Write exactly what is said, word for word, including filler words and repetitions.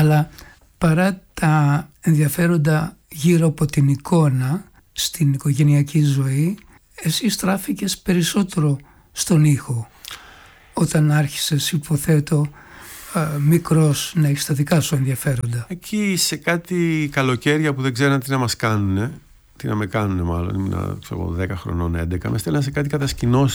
Αλλά παρά τα ενδιαφέροντα γύρω από την εικόνα στην οικογενειακή ζωή, εσύ στράφηκες περισσότερο στον ήχο όταν άρχισες, υποθέτω, μικρός, να έχεις τα δικά σου ενδιαφέροντα. Εκεί σε κάτι καλοκαίρια που δεν ξέραν τι να μας κάνουνε, τι να με κάνουνε μάλλον, ήμουν δέκα χρονών, έντεκα, με στέλναν σε κάτι κατασκηνώσεις